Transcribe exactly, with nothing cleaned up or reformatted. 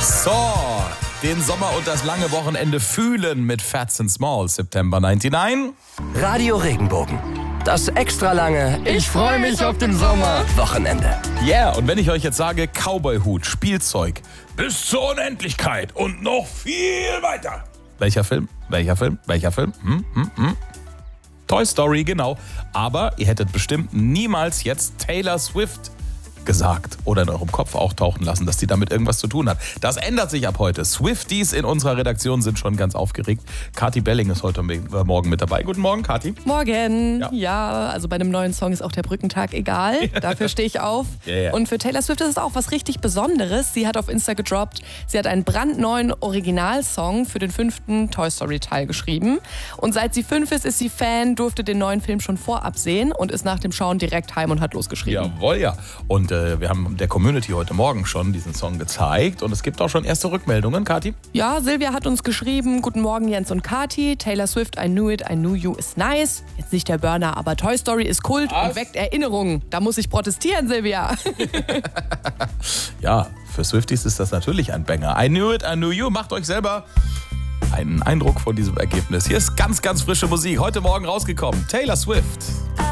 So, den Sommer und das lange Wochenende fühlen mit Fats and Small, September neunundneunzig. Radio Regenbogen. Das extra lange Ich freue mich auf den Sommer Wochenende. Yeah, und wenn ich euch jetzt sage Cowboy-Hut, Spielzeug, bis zur Unendlichkeit und noch viel weiter. Welcher Film? Welcher Film? Welcher Film? Hm, hm, hm. Toy Story, genau. Aber ihr hättet bestimmt niemals jetzt Taylor Swift gesagt oder in eurem Kopf auftauchen lassen, dass die damit irgendwas zu tun hat. Das ändert sich ab heute. Swifties in unserer Redaktion sind schon ganz aufgeregt. Kathi Belling ist heute Morgen mit dabei. Guten Morgen, Kathi. Morgen. Ja. Ja, also bei einem neuen Song ist auch der Brückentag egal. Dafür stehe ich auf. Yeah. Und für Taylor Swift ist es auch was richtig Besonderes. Sie hat auf Insta gedroppt, sie hat einen brandneuen Originalsong für den fünften Toy Story Teil geschrieben. Und seit sie fünf ist, ist sie Fan, durfte den neuen Film schon vorab sehen und ist nach dem Schauen direkt heim und hat losgeschrieben. Jawohl, ja. Und äh, wir haben der Community heute Morgen schon diesen Song gezeigt und es gibt auch schon erste Rückmeldungen, Kathi. Ja, Silvia hat uns geschrieben, guten Morgen Jens und Kathi, Taylor Swift, I Knew It, I Knew You ist nice. Jetzt nicht der Burner, aber Toy Story ist Kult Was? und weckt Erinnerungen. Da muss ich protestieren, Silvia. Ja, für Swifties ist das natürlich ein Banger. I Knew It, I Knew You. Macht euch selber einen Eindruck von diesem Ergebnis. Hier ist ganz, ganz frische Musik. Heute Morgen rausgekommen. Taylor Swift.